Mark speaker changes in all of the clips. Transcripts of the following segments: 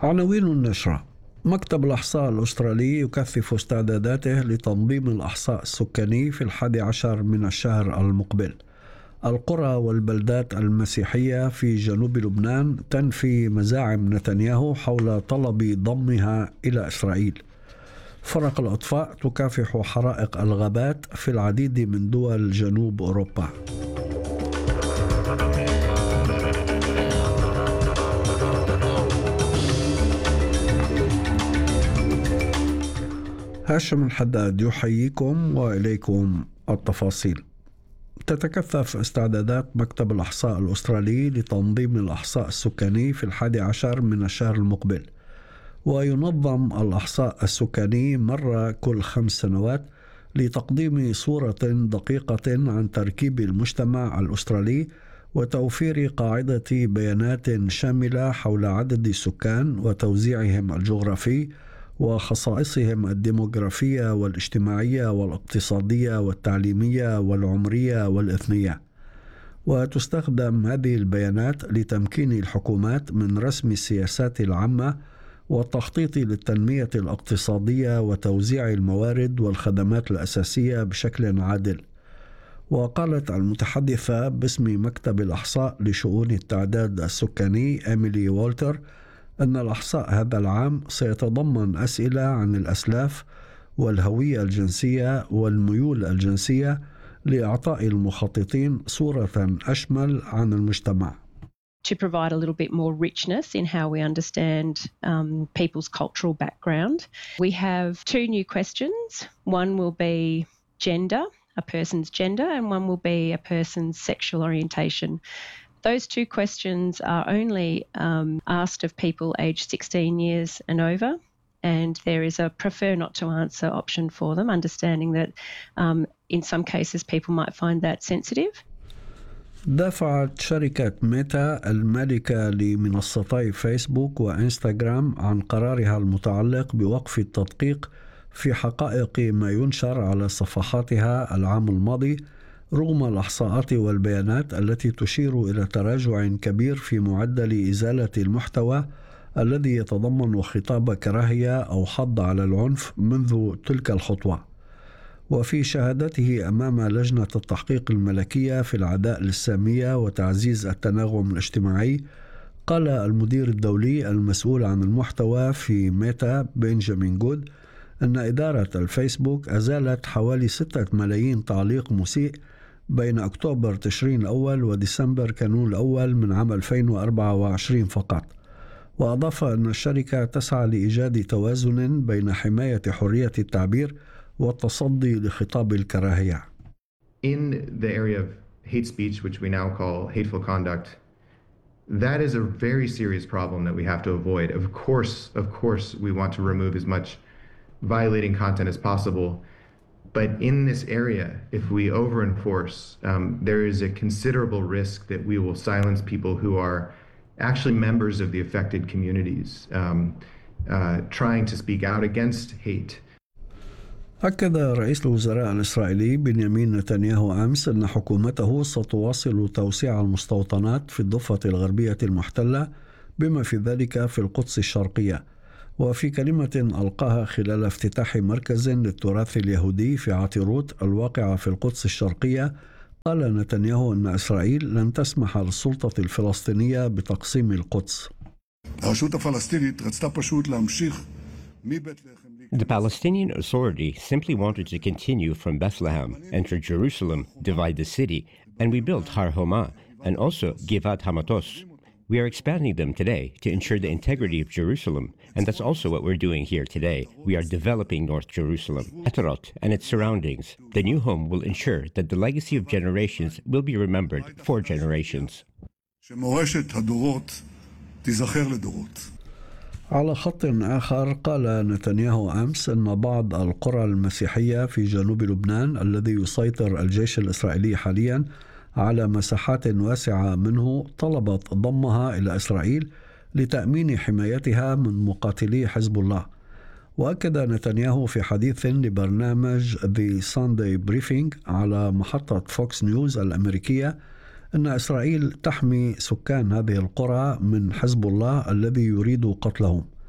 Speaker 1: عناوين النشرة: مكتب الإحصاء الأسترالي يكثف استعداداته لتنظيم الإحصاء السكاني في 11 من الشهر المقبل. القرى والبلدات المسيحية في جنوب لبنان تنفي مزاعم نتنياهو حول طلب ضمها إلى إسرائيل. فرق الأطفاء تكافح حرائق الغابات في العديد من دول جنوب أوروبا. هاشم الحداد يحييكم وإليكم التفاصيل. تتكثف استعدادات مكتب الإحصاء الأسترالي لتنظيم الإحصاء السكاني في 11 من الشهر المقبل، وينظم الإحصاء السكاني مرة كل 5 سنوات لتقديم صورة دقيقة عن تركيب المجتمع الأسترالي وتوفير قاعدة بيانات شاملة حول عدد السكان وتوزيعهم الجغرافي وخصائصهم الديموغرافية والاجتماعية والاقتصادية والتعليمية والعمرية والإثنية. وتستخدم هذه البيانات لتمكين الحكومات من رسم السياسات العامة والتخطيط للتنمية الاقتصادية وتوزيع الموارد والخدمات الأساسية بشكل عادل. وقالت المتحدثة باسم مكتب الإحصاء لشؤون التعداد السكاني إيميلي والتر أن الإحصاء هذا العام سيتضمن أسئلة عن الأسلاف والهوية الجنسية والميول الجنسية لإعطاء المخططين صورة أشمل عن المجتمع.
Speaker 2: To provide a little bit more richness in how we understand people's cultural background. We have 2 new questions. One will be gender, a person's gender, and one will be a person's sexual orientation. Those 2 questions are only asked of people aged 16 years and over, and there is a prefer not to answer option for them, understanding that in some cases people might find that sensitive.
Speaker 1: دافعت شركة ميتا المالكة لمنصتي فيسبوك وإنستغرام عن قرارها المتعلق بوقف التدقيق في حقائق ما ينشر على صفحاتها العام الماضي، رغم الإحصاءات والبيانات التي تشير إلى تراجع كبير في معدل إزالة المحتوى الذي يتضمن خطاب كراهية أو حض على العنف منذ تلك الخطوة. وفي شهادته أمام لجنة التحقيق الملكية في العداء للسامية وتعزيز التناغم الاجتماعي، قال المدير الدولي المسؤول عن المحتوى في ميتا بنجامين جود أن إدارة الفيسبوك أزالت حوالي 6 ملايين تعليق مسيء بين أكتوبر تشرين الأول وديسمبر كانون الأول من عام 2024 فقط. وأضاف أن الشركة تسعى لإيجاد توازن بين حماية حرية التعبير والتصدي لخطاب الكراهية.
Speaker 3: In the area of hate speech, which we now call hateful conduct, that is a very serious problem that we have to avoid. Of course, we want to remove as much violating content as possible. But in this area, if we over-enforce, there is a considerable risk that we will silence people who are actually members of the affected communities, trying to speak out against hate.
Speaker 1: أكد رئيس الوزراء الإسرائيلي بنيامين نتنياهو أمس أن حكومته ستواصل توسيع المستوطنات في الضفة الغربية المحتلة بما في ذلك في القدس الشرقية. وفي كلمة ألقاها خلال افتتاح مركز للتراث اليهودي في عطيروت الواقعة في القدس الشرقية، قال نتنياهو أن إسرائيل لن تسمح للسلطة الفلسطينية بتقسيم القدس.
Speaker 4: הרשות הפלסטינית רצתה פשוט להמשיך מבית לחם.
Speaker 5: The Palestinian Authority simply wanted to continue from Bethlehem, enter Jerusalem, divide the city, and we built Har Homa and also Givat Hamatos. We are expanding them today to ensure the integrity of Jerusalem, and that's also what we're doing here today. We are developing North Jerusalem, Eterot, and its surroundings. The new home will ensure that the legacy of generations will be remembered for generations.
Speaker 4: שמורשת הדורות תיזכר לדורות.
Speaker 1: على خط آخر، قال نتنياهو أمس أن بعض القرى المسيحية في جنوب لبنان الذي يسيطر الجيش الإسرائيلي حاليا على مساحات واسعة منه طلبت ضمها إلى إسرائيل لتأمين حمايتها من مقاتلي حزب الله. وأكد نتنياهو في حديث لبرنامج The Sunday Briefing على محطة فوكس نيوز الأمريكية أن إسرائيل تحمي سكان هذه القرى من حزب الله الذي يريد قتلهم.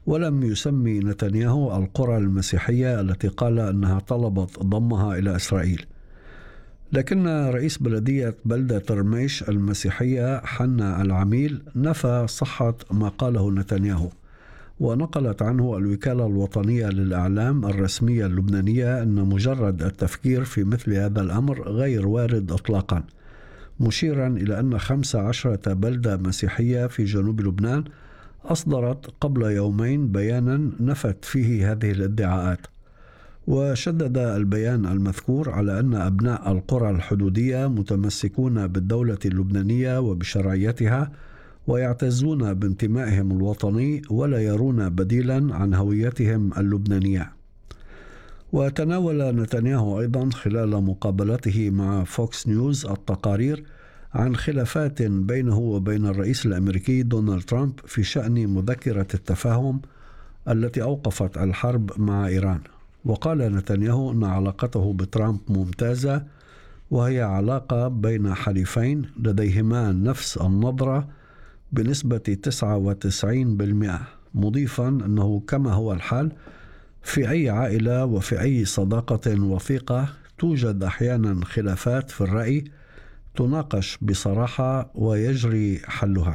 Speaker 1: ولم يسمي نتنياهو القرى المسيحية التي قال أنها طلبت ضمها إلى إسرائيل. لكن رئيس بلدية بلدة رميش المسيحية حنا العميل نفى صحة ما قاله نتنياهو، ونقلت عنه الوكالة الوطنية للإعلام الرسمية اللبنانية أن مجرد التفكير في مثل هذا الأمر غير وارد إطلاقا، مشيرا إلى أن 15 بلدة مسيحية في جنوب لبنان أصدرت قبل يومين بيانا نفت فيه هذه الادعاءات. وشدد البيان المذكور على أن أبناء القرى الحدودية متمسكون بالدولة اللبنانية وبشرعيتها، ويعتزون بانتمائهم الوطني ولا يرون بديلا عن هويتهم اللبنانية. وتناول نتنياهو أيضا خلال مقابلته مع فوكس نيوز التقارير عن خلافات بينه وبين الرئيس الأمريكي دونالد ترامب في شأن مذكرة التفاهم التي أوقفت الحرب مع إيران. وقال نتنياهو أن علاقته بترامب ممتازة، وهي علاقة بين حليفين لديهما نفس النظرة بنسبة 99%، مضيفا أنه كما هو الحال في أي عائلة وفي أي صداقة وثيقة توجد أحيانا خلافات في الرأي تناقش بصراحة ويجري حلها.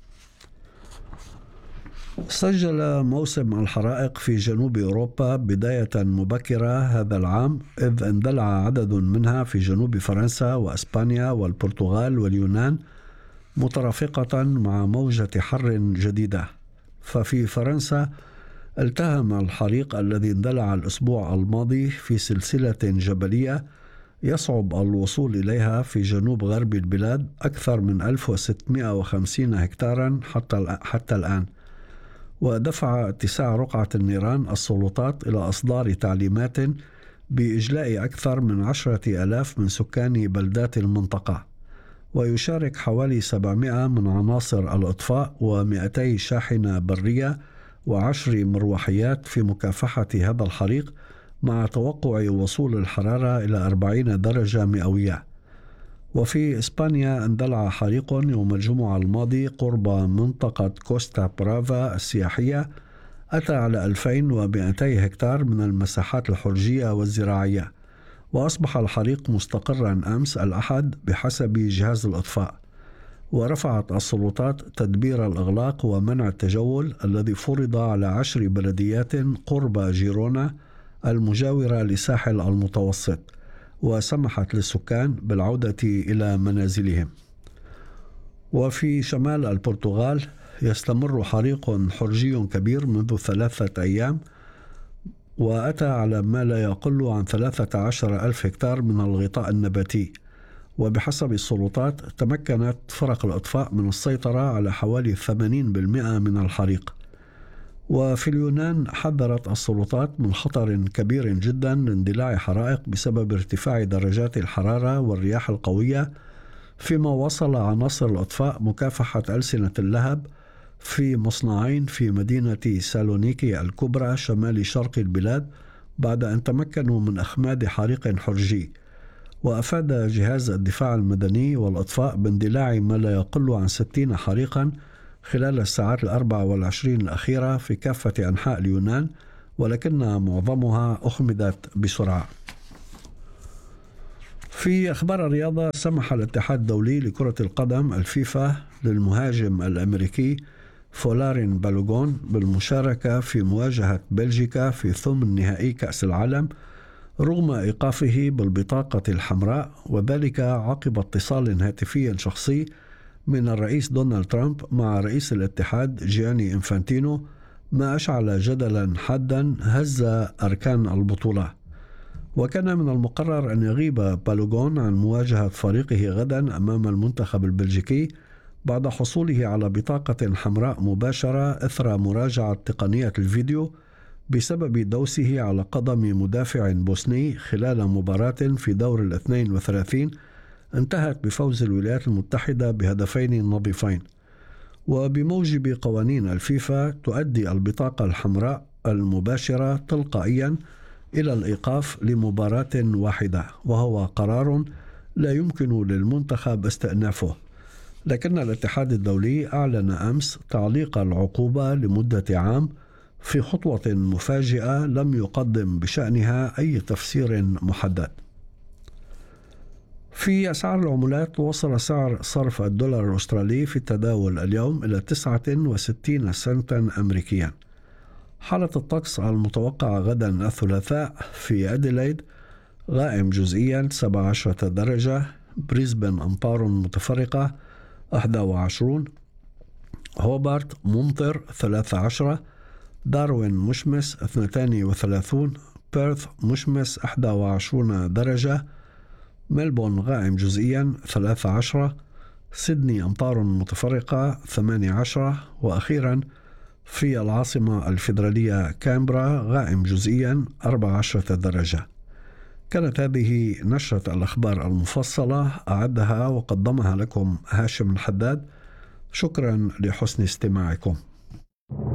Speaker 1: سجل موسم الحرائق في جنوب أوروبا بداية مبكرة هذا العام، إذ اندلع عدد منها في جنوب فرنسا وأسبانيا والبرتغال واليونان مترافقة مع موجة حر جديدة. ففي فرنسا التهم الحريق الذي اندلع الأسبوع الماضي في سلسلة جبلية يصعب الوصول إليها في جنوب غرب البلاد أكثر من 1650 هكتارا حتى الآن، ودفع اتساع رقعة النيران السلطات إلى إصدار تعليمات بإجلاء أكثر من 10,000 من سكان بلدات المنطقة. ويشارك حوالي 700 من عناصر الإطفاء و200 شاحنة برية و10 مروحيات في مكافحة هذا الحريق، مع توقع وصول الحرارة إلى 40 درجة مئوية. وفي إسبانيا اندلع حريق يوم الجمعة الماضي قرب منطقة كوستا برافا السياحية، أتى على 2200 هكتار من المساحات الحرجية والزراعية، وأصبح الحريق مستقرا أمس الأحد بحسب جهاز الإطفاء. ورفعت السلطات تدبير الإغلاق ومنع التجول الذي فرض على 10 بلديات قرب جيرونا المجاورة لساحل المتوسط، وسمحت للسكان بالعودة إلى منازلهم. وفي شمال البرتغال يستمر حريق حرجي كبير منذ 3 أيام، وأتى على ما لا يقل عن 13,000 هكتار من الغطاء النباتي. وبحسب السلطات تمكنت فرق الإطفاء من السيطرة على حوالي 80% من الحريق. وفي اليونان حذرت السلطات من خطر كبير جدا لاندلاع حرائق بسبب ارتفاع درجات الحرارة والرياح القوية، فيما وصل عناصر الإطفاء مكافحة ألسنة اللهب في مصنعين في مدينة سالونيكي الكبرى شمال شرق البلاد بعد أن تمكنوا من إخماد حريق حرجي. وأفاد جهاز الدفاع المدني والإطفاء باندلاع ما لا يقل عن 60 حريقا خلال الساعات 24 الأخيرة في كافة أنحاء اليونان، ولكن معظمها أخمدت بسرعة. في أخبار الرياضة، سمح الاتحاد الدولي لكرة القدم الفيفا للمهاجم الأمريكي فولارين بالوغون بالمشاركة في مواجهة بلجيكا في ثمن نهائي كأس العالم رغم إيقافه بالبطاقة الحمراء، وذلك عقب اتصال هاتفي شخصي من الرئيس دونالد ترامب مع رئيس الاتحاد جياني إنفانتينو، ما أشعل جدلا حادا هز أركان البطولة. وكان من المقرر أن يغيب بالوغون عن مواجهة فريقه غدا أمام المنتخب البلجيكي بعد حصوله على بطاقة حمراء مباشرة إثر مراجعة تقنية الفيديو بسبب دوسه على قدم مدافع بوسني خلال مباراة في دور 32 انتهت بفوز الولايات المتحدة بهدفين نظيفين. وبموجب قوانين الفيفا تؤدي البطاقة الحمراء المباشرة تلقائيا إلى الإيقاف لمباراة واحدة، وهو قرار لا يمكن للمنتخب استئنافه. لكن الاتحاد الدولي أعلن أمس تعليق العقوبة لمدة عام في خطوة مفاجئة لم يقدم بشأنها أي تفسير محدد. في أسعار العملات، وصل سعر صرف الدولار الأسترالي في التداول اليوم إلى 69 سنتا أمريكيا. حالة الطقس المتوقعة غدا الثلاثاء: في أديلايد غائم جزئيا 17 درجة، بريسبن أمطار متفرقة 21، هوبارت ممطر 13، داروين مشمس 32، بيرث مشمس 21 درجة، ملبون غائم جزئيا 13، سيدني أمطار متفرقة 18، وأخيرا في العاصمة الفيدرالية كامبرا غائم جزئيا 14 درجة. كانت هذه نشرة الأخبار المفصلة، أعدها وقدمها لكم هاشم الحداد. شكرا لحسن استماعكم.